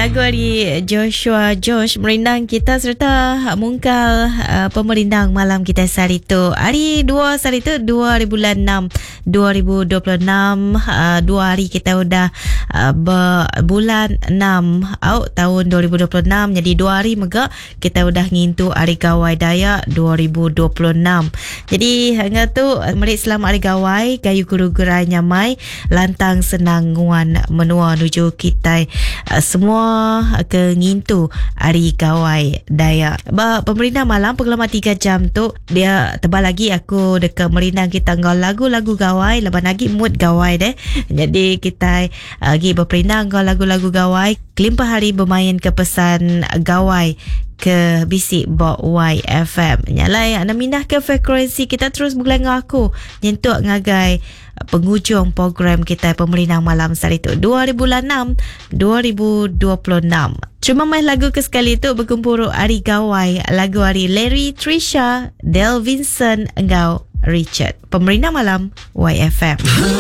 lagu dari Joshua Josh merindang kita serta mungkal pemerindang malam kita hari itu. Hari 2 hari itu 2 bulan 6 2026. 2 hari kita udah bulan 6 out tahun 2026. Jadi 2 hari mega kita udah ngintu Hari Gawai Dayak 2026. Jadi hanga tu merik selamat Hari Gawai gayu guru-gurai nyamai lantang senang nguan menua nuju kita semua ke ngintu Hari Gawai Dayak. Pemerintah malam pengalaman 3 jam tu dia tebal lagi aku dekat merindang kita ngau lagu-lagu gawai lepas lagi mood gawai deh. Jadi kita lagi berperindang ngau lagu-lagu gawai kelimpah hari bermain ke pesan gawai ke bisik bok YFM. Nyalai nak mindah ke frekuensi kita terus bulan dengan aku nyentuk ngagai penghujung program kita pemerintah malam hari itu 2006 2026. Cuma main lagu ke sekali itu berkumpul Hari Gawai, lagu hari Larry, Trisha, Del Vincent, engkau Richard. Pemerintah malam YFM.